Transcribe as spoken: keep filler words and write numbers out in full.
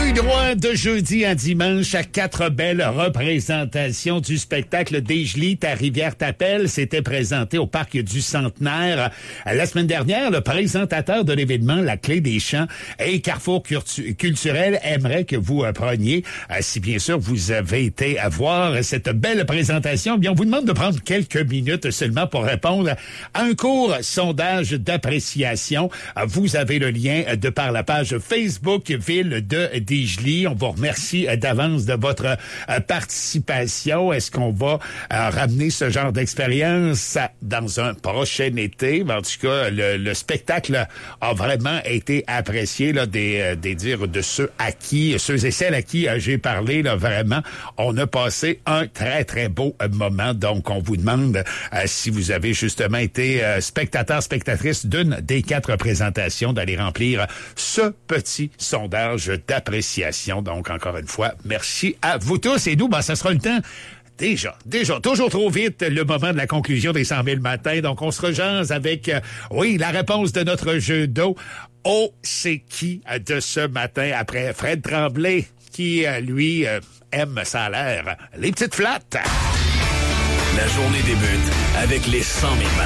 eu droit de jeudi à dimanche à quatre belles représentations du spectacle Desgelis à Rivière-T'Appelle. C'était présenté au Parc du Centenaire. La semaine dernière, le présentateur de l'événement, La Clé des Champs et Carrefour Culturel aimerait que vous preniez, si bien sûr vous avez été à voir cette belle présentation, bien on vous demande de prendre quelques minutes seulement pour répondre à un court sondage d'appréciation. Vous avez le lien de par la page Facebook Ville de Desgelis. On vous remercie d'avance de votre participation. Est-ce qu'on va ramener ce genre d'expérience dans un prochain été? En tout cas, le, le spectacle a vraiment été apprécié là, des, des dires de ceux à qui, ceux et celles à qui j'ai parlé. Là, vraiment, on a passé un très, très beau moment. Donc, on vous demande euh, si vous avez justement été euh, spectateur, spectatrice d'une des quatre présentations, d'aller remplir ce petit sondage d'appréciation. Donc, encore une fois, merci à vous tous. Et nous, ben, ça sera le temps. Déjà, déjà, toujours trop vite, le moment de la conclusion des cent mille matins. Donc, on se rejase avec, euh, oui, la réponse de notre jeu d'eau. Oh, c'est qui euh, de ce matin après Fred Tremblay qui, euh, lui, euh, aime, ça a l'air, les petites flattes. La journée débute avec les cent mille matins.